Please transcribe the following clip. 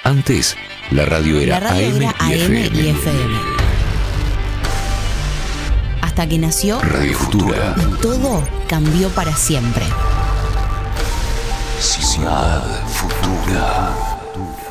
Antes, la radio era AM y FM. Hasta que nació Radio Futura. y todo cambió para siempre.